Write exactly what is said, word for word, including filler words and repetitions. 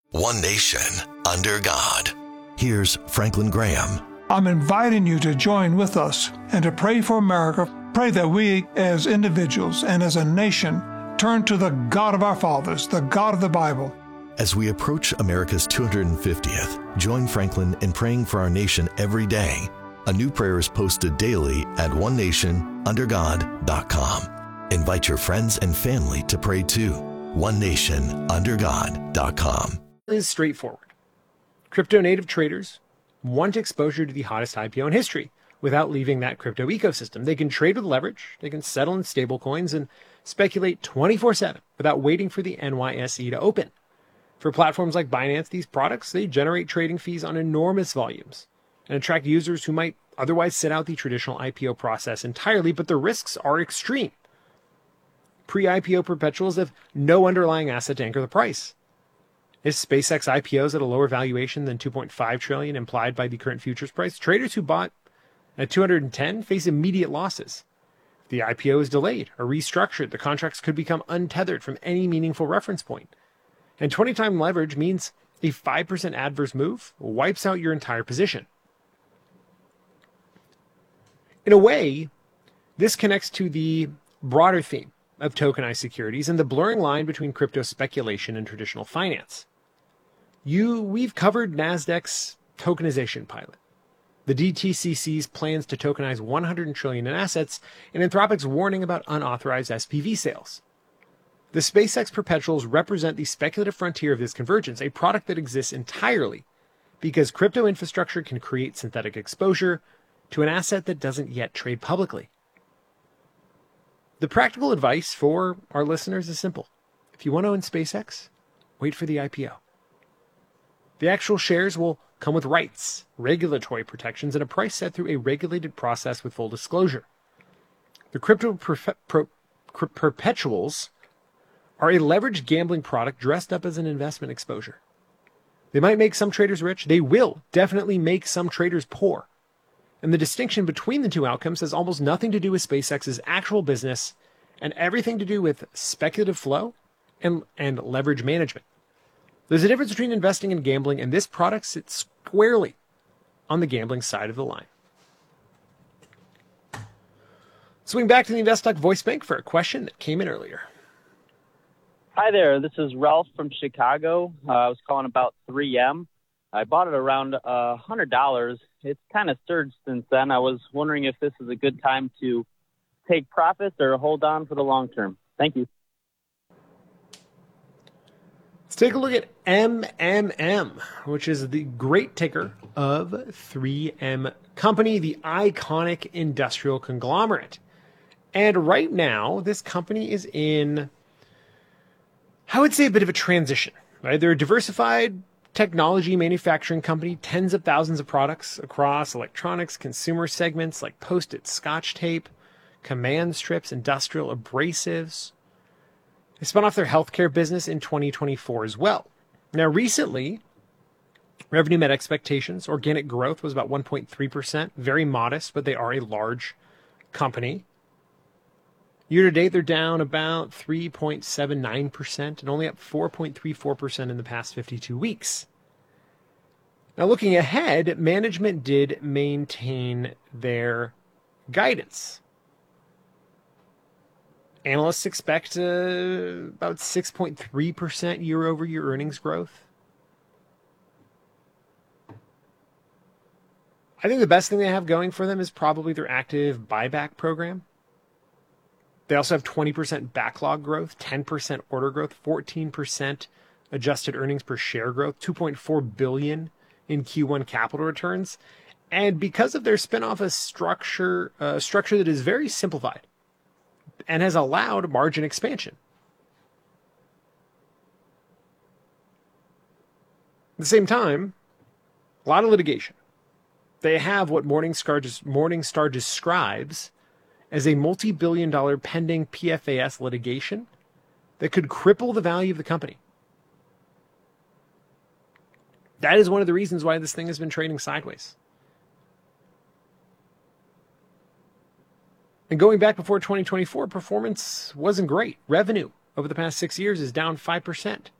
One nation, under God. Here's Franklin Graham. I'm inviting you to join with us and to pray for America. Pray that we, as individuals and as a nation, turn to the God of our fathers, the God of the Bible. As we approach America's two hundred fiftieth, join Franklin in praying for our nation every day. A new prayer is posted daily at one nation under god dot com. Invite your friends and family to pray too. one nation under god dot com. Is straightforward. Crypto native traders want exposure to the hottest I P O in history without leaving that crypto ecosystem. They can trade with leverage, they can settle in stablecoins, and speculate twenty-four seven without waiting for the N Y S E to open. For platforms like Binance, these products, they generate trading fees on enormous volumes and attract users who might otherwise sit out the traditional I P O process entirely, but the risks are extreme. Pre-I P O perpetuals have no underlying asset to anchor the price. If SpaceX I P Os at a lower valuation than two point five trillion dollars implied by the current futures price, traders who bought at two hundred ten face immediate losses. If the I P O is delayed or restructured, the contracts could become untethered from any meaningful reference point. And twenty time leverage means a five percent adverse move wipes out your entire position. In a way, this connects to the broader theme of tokenized securities and the blurring line between crypto speculation and traditional finance. You, we've covered Nasdaq's tokenization pilot, the D T C C's plans to tokenize one hundred trillion dollars in assets, and Anthropic's warning about unauthorized S P V sales. The SpaceX perpetuals represent the speculative frontier of this convergence, a product that exists entirely because crypto infrastructure can create synthetic exposure to an asset that doesn't yet trade publicly. The practical advice for our listeners is simple. If you want to own SpaceX, wait for the I P O. The actual shares will come with rights, regulatory protections, and a price set through a regulated process with full disclosure. The crypto perfe- pro- per- perpetuals are a leveraged gambling product dressed up as an investment exposure. They might make some traders rich. They will definitely make some traders poor. And the distinction between the two outcomes has almost nothing to do with SpaceX's actual business and everything to do with speculative flow and, and leverage management. There's a difference between investing and gambling, and this product sits squarely on the gambling side of the line. Swing back to the InvestTalk voice bank for a question that came in earlier. Hi there, this is Ralph from Chicago. Uh, I was calling about three M. I bought it around uh, one hundred dollars. It's kind of surged since then. I was wondering if this is a good time to take profits or hold on for the long term. Thank you. Let's take a look at M M M, which is the great ticker of three M Company, the iconic industrial conglomerate. And right now, this company is in, I would say, a bit of a transition. Right? They're a diversified technology manufacturing company, tens of thousands of products across electronics, consumer segments like Post-it, Scotch tape, command strips, industrial abrasives. They spun off their healthcare business in twenty twenty-four as well. Now, recently, revenue met expectations. Organic growth was about one point three percent, very modest, but they are a large company. Year to date, they're down about three point seven nine percent and only up four point three four percent in the past fifty-two weeks. Now, looking ahead, management did maintain their guidance. Analysts expect uh, about six point three percent year-over-year earnings growth. I think the best thing they have going for them is probably their active buyback program. They also have twenty percent backlog growth, ten percent order growth, fourteen percent adjusted earnings per share growth, two point four billion dollars in Q one capital returns. And because of their spin-off a structure, uh, structure that is very simplified and has allowed margin expansion. At the same time, a lot of litigation. They have what Morningstar, Morningstar describes as a multi-billion dollar pending P F A S litigation that could cripple the value of the company. That is one of the reasons why this thing has been trading sideways. And going back before twenty twenty-four, performance wasn't great. Revenue over the past six years is down five percent.